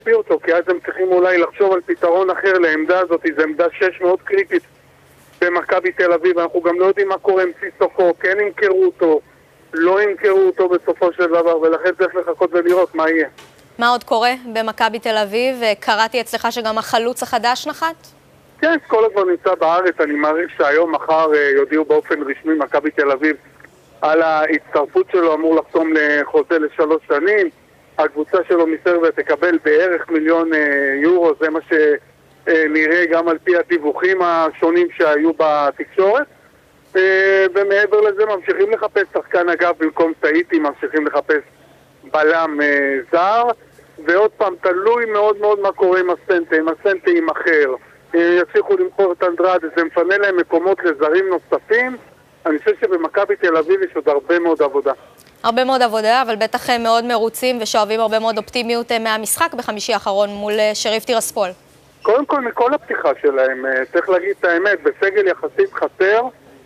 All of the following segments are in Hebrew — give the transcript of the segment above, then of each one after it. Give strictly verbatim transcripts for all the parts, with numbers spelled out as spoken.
להקפיא אותו, כי אז הם צריכים אולי לחשוב על פתרון אחר לעמדה הזאת. זו עמדה שש מאוד קריטית במכבי תל אביב. אנחנו גם לא יודעים מה קורה עם סיסוקו, כן ימכרו אותו, לא ימכרו אותו בסופו של דבר, ולכן צריך לחכות ולראות מה יהיה. מה עוד קורה במכבי תל אביב? קראתי אצלך שגם החלוץ החדש נחת? כן, כל הזמן נמצא בארץ. אני מעריך שהיום מחר יודיעו באופן רשמי מכבי תל אביב על ההצטרפות שלו, אמור לחתום לחוזה לשלוש שנים. הקבוצה שלו מסרביה תקבל בערך מיליון יורו, זה מה שנראה גם על פי הדיווחים השונים שהיו בתקשורת. ומעבר לזה ממשיכים לחפש שחקן אגב במקום סאיטי, ממשיכים לחפש בלם זר, ועוד פעם תלוי מאוד מאוד מה קורה עם הסנטה, עם הסנטה עם אחר. יצליחו למכור את אנדרד, זה מפנה להם מקומות לזרים נוספים. אני חושב שבמכבי תל אביב יש עוד הרבה מאוד עבודה. הרבה מאוד עבודה, אבל בטח מאוד מרוצים ושואבים הרבה מאוד אופטימיות מהמשחק בחמישי האחרון מול שריף טירספול. קודם כל מכל הפתיחה שלהם, צריך להגיד את האמת, בסגל יחסית חסר,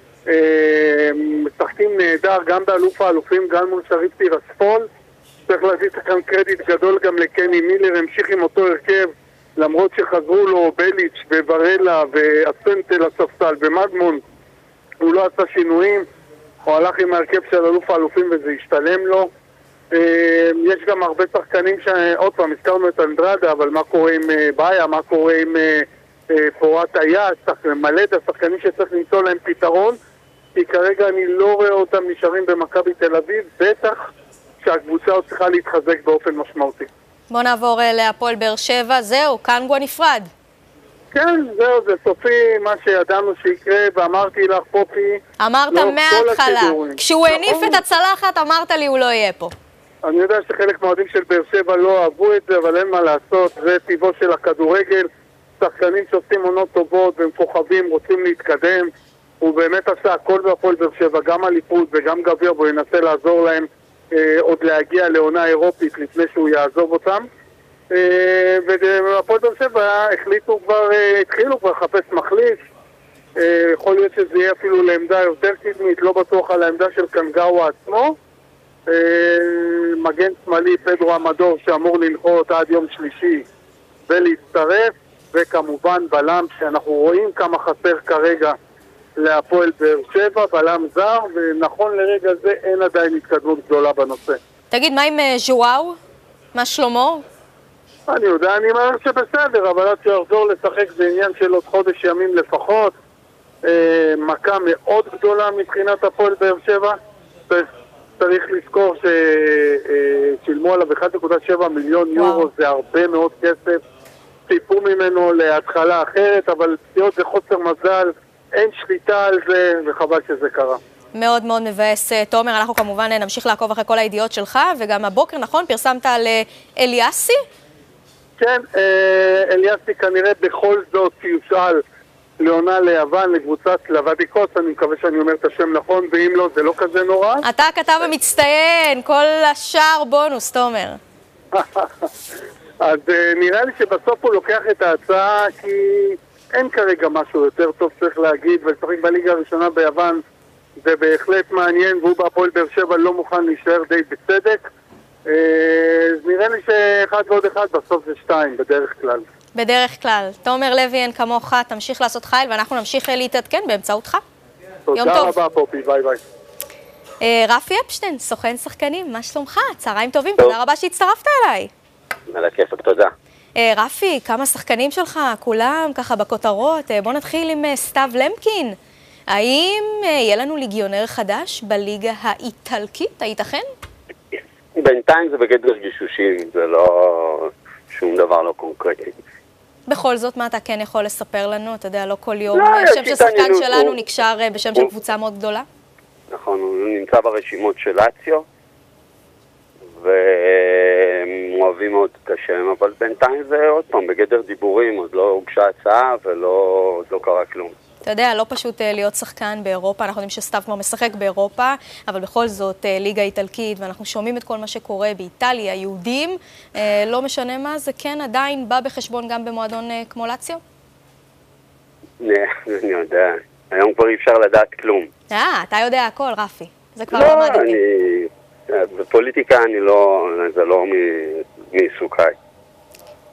משחקים נהדר גם באלוף האלופים, גם מול שריף טירספול. צריך להגיד כאן קרדיט גדול גם לקני מילר, המשיך עם אותו הרכב, למרות שחזרו לו בליץ' וברלה ואסנטל הספסל ומדמון, הוא לא עשה שינויים, הוא הלך עם ההרכב של אלוף האלופים וזה השתלם לו. יש גם הרבה שחקנים שעוד פעם הזכרנו את אנדרדה, אבל מה קורה עם באיה, מה קורה עם פורת היה, מלא את השחקנים שצריך למצוא להם פתרון, כי כרגע אני לא רואה אותם נשארים במכבי תל אביב, בטח שהקבוצה עוד צריכה להתחזק באופן משמעותי. בוא נעבור להפועל באר שבע, זהו, קנגו נפרד. כן, זהו, זה סופי מה שידענו שיקרה, ואמרתי לך פופי... אמרת לא, מההתחלה, כשהוא הניף את הצלחת אמרת לי הוא לא יהיה פה. אני יודע שחלק מהאוהדים של באר שבע לא אהבו את זה, אבל אין מה לעשות, זה טבעו של הכדורגל, שחקנים שעושים עונות טובות והם כוכבים, רוצים להתקדם, הוא באמת עשה הכל בהפועל באר שבע, גם אליפות וגם גביע, והוא ינסה לעזור להם אה, עוד להגיע לעונה אירופית לפני שהוא יעזוב אותם. והפועל באר שבע החליטו כבר, התחילו כבר לחפש מחליף. יכול להיות שזה יהיה אפילו לעמדה יותר קדמית, לא בטוח על העמדה של קנגאווה עצמו. מגן שמאלי פדרו אמדור שאמור לנחות עד יום שלישי ולהצטרף, וכמובן בלם שאנחנו רואים כמה חסר כרגע להפועל באר שבע, בלם זר, ונכון לרגע זה אין עדיין התקדמות גדולה בנושא. תגיד, מה עם ז'ואאו? מה שלמה? אני יודע, אני אומר שבסדר, אבל עד שיחזור לשחק זה עניין של עוד חודש ימים לפחות. אה, מכה מאוד גדולה מבחינת הפועל באר שבע. צריך לזכור ששילמו עליו אחד נקודה שבע מיליון יורו, זה הרבה מאוד כסף. ציפו ממנו להתחלה אחרת, אבל פציעות זה חוסר מזל, אין שליטה על זה, וחבל שזה קרה. מאוד מאוד מבאס, תומר. אנחנו כמובן נמשיך לעקוב אחרי כל הידיעות שלך, וגם הבוקר, נכון, פרסמת על אליאסי? כן, אליאסי כנראה בכל זאת יושאל לעונה ליוון, לקבוצת לוודיקוס, אני מקווה שאני אומר את השם נכון, ואם לא, זה לא כזה נורא. אתה הכתב המצטיין, כל השאר בונוס, תומר. אז נראה לי שבסוף הוא לוקח את ההצעה, כי אין כרגע משהו יותר טוב צריך להגיד, ולשחק בליגה הראשונה ביוון זה בהחלט מעניין, והוא בהפועל באר שבע לא מוכן להישאר די בצדק. אז נראה לי שאחד ועוד אחד בסוף זה שתיים, בדרך כלל. בדרך כלל. תומר לוי, אין כמוך, תמשיך לעשות חייל, ואנחנו נמשיך להתעדכן באמצעותך. תודה רבה פופי, ביי ביי. רפי אפשטיין, סוכן שחקנים, מה שלומך? צהריים טובים, תודה רבה שהצטרפת אליי. על הכיפק, תודה. רפי, כמה שחקנים שלך, כולם ככה בכותרות, בוא נתחיל עם סתיו למקין. האם יהיה לנו ליגיונר חדש בליגה האיטלקית, הייתכן? בינתיים זה בגדר גישושים, זה לא שום דבר לא קונקרטי. בכל זאת, מה אתה כן יכול לספר לנו? אתה יודע, לא כל יום שם של שחקן שלנו נקשר בשם של קבוצה מאוד גדולה? נכון, הוא נמצא ברשימות של לאציו, והם אוהבים מאוד את השם, אבל בינתיים זה עוד פעם בגדר דיבורים, עוד לא הוגשה הצעה ולא לא קרה כלום. אתה יודע, לא פשוט להיות שחקן באירופה, אנחנו יודעים שסתיו כבר משחק באירופה, אבל בכל זאת ליגה איטלקית, ואנחנו שומעים את כל מה שקורה באיטליה, יהודים, לא משנה מה, זה כן עדיין בא בחשבון גם במועדון כמו לאציו? אני יודע, היום כבר אי אפשר לדעת כלום. אה, אתה יודע הכל, רפי, זה כבר לא מדהים. בפוליטיקה אני לא, זה לא מעיסוקיי.